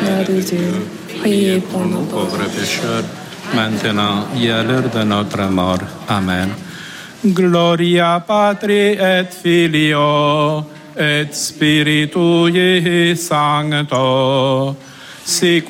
colère de Dieu, priez pour nous pauvres pécheurs, maintenant et à l'heure de notre mort. Amen. Gloria Patri et Filio et Spiritui Sancto, sic